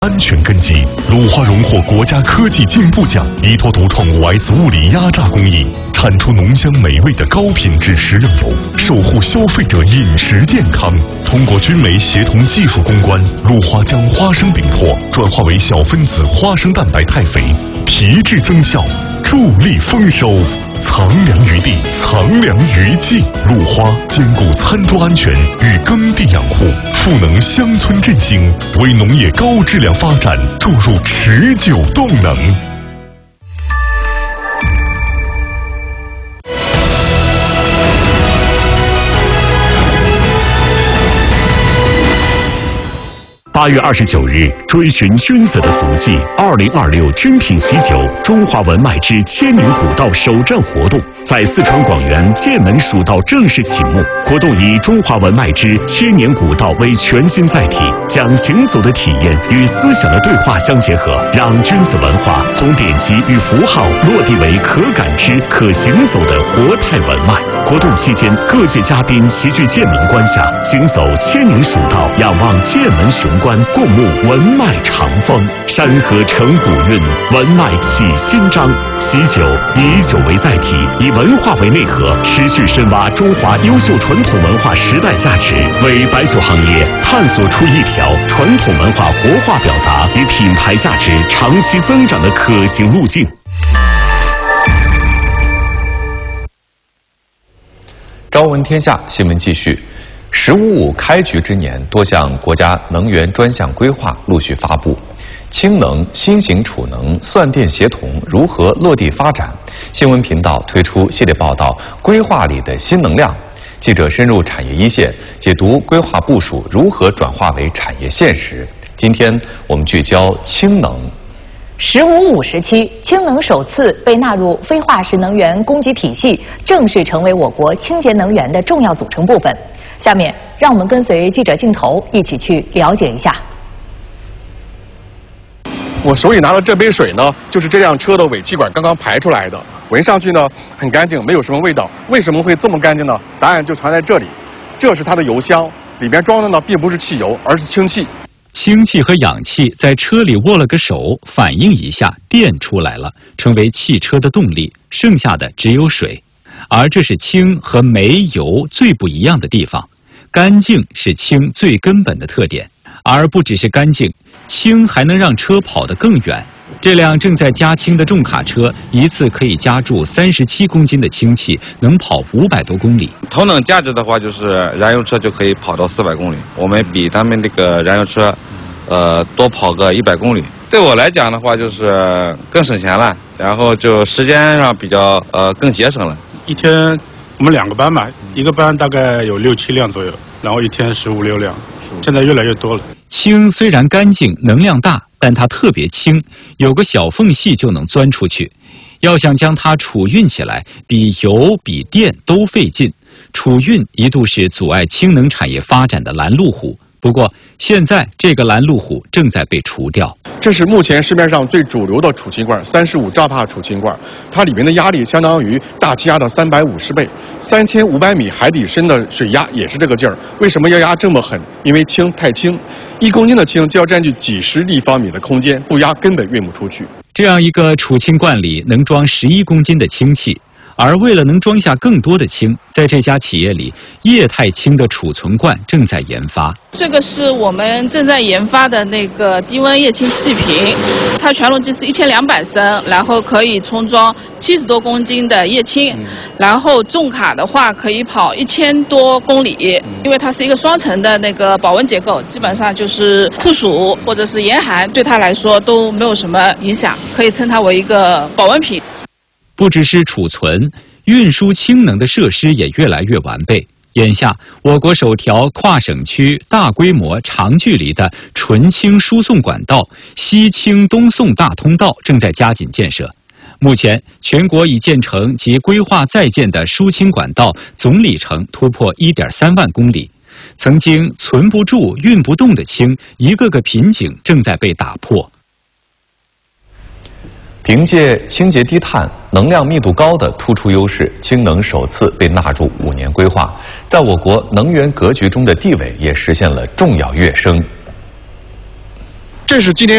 安全根基。鲁华荣获国家科技进步奖，依托独创 5S 物理压榨工艺，产出浓香美味的高品质食用油，守护消费者饮食健康。通过菌媒协同技术攻关，鲁华将花生饼粕转化为小分子花生蛋白肽肥，提质增效，助力丰收。藏粮于地，藏粮于技。鲁花兼顾餐桌安全与耕地养护，赋能乡村振兴，为农业高质量发展注入持久动能。8月29日，追寻君子的足迹，2026君品喜酒中华文脉之千年古道首站活动在四川广元剑门蜀道正式启幕。活动以中华文脉之千年古道为全新载体，将行走的体验与思想的对话相结合，让君子文化从典籍与符号落地为可感知、可行走的活态文脉。活动期间，各界嘉宾齐聚剑门关下，行走千年蜀道，仰望剑门雄关，共沐文脉长风。山河成古韵，文脉起新章。喜酒以酒为载体，以文化为内核，持续深挖中华优秀传统文化时代价值，为白酒行业探索出一条传统文化活化表达与品牌价值长期增长的可行路径。 朝闻天下新闻继续。“15+5”开局之年，多项国家能源专项规划陆续发布，氢能、新型储能、算电协同如何落地发展？新闻频道推出系列报道《规划里的新能量》，记者深入产业一线，解读规划部署如何转化为产业现实。今天我们聚焦氢能。 “15+5”时期，氢能首次被纳入非化石能源供给体系，正式成为我国清洁能源的重要组成部分。下面，让我们跟随记者镜头一起去了解一下。 我手里拿的这杯水呢，就是这辆车的尾气管刚刚排出来的，闻上去呢很干净，没有什么味道。为什么会这么干净呢？答案就藏在这里，这是它的油箱，里面装的呢并不是汽油，而是氢气。 氢气和氧气在车里握了个手，反应一下，电出来了，成为汽车的动力，剩下的只有水。而这是氢和煤油最不一样的地方，干净是氢最根本的特点，而不只是干净，氢还能让车跑得更远。这辆正在加氢的重卡车，一次可以加注37公斤的氢气，能跑500多公里。 头等价值的话，就是燃油车就可以跑到400公里，我们比他们这个燃油车，多跑个100公里。对我来讲的话，就是更省钱了，然后就时间上比较更节省了。 一天我们2个班嘛，一个班大概有6、7辆左右，然后一天15、16辆，现在越来越多了。 氢虽然干净，能量大，但它特别轻，有个小缝隙就能钻出去。要想将它储运起来，比油比电都费劲。储运一度是阻碍氢能产业发展的拦路虎。不过，现在这个拦路虎正在被除掉。 这是目前市面上最主流的储氢罐，35兆帕储氢罐，它里面的压力相当于大气压的350倍，3500米海底深的水压也是这个劲儿。为什么要压这么狠？因为氢太轻，1公斤的氢就要占据几十立方米的空间，不压根本运不出去。 这样一个储氢罐里能装11公斤的氢气。而为了能装下更多的氢，在这家企业里，液态氢的储存罐正在研发。 这个是我们正在研发的那个低温液氢气瓶，它全容积是1200升，然后可以充装70多公斤的液氢，然后重卡的话可以跑1000多公里，因为它是一个双层的那个保温结构，基本上就是酷暑或者是严寒对它来说都没有什么影响，可以称它为一个保温瓶。 不只是储存，运输氢能的设施也越来越完备。眼下，我国首条跨省区大规模长距离的纯氢输送管道西氢东送大通道正在加紧建设。目前，全国已建成及规划在建的输氢管道总里程突破1.3万公里。曾经存不住、运不动的氢，一个个瓶颈正在被打破。 凭借清洁低碳、能量密度高的突出优势，氢能首次被纳入5年规划，在我国能源格局中的地位也实现了重要跃升。 这是今年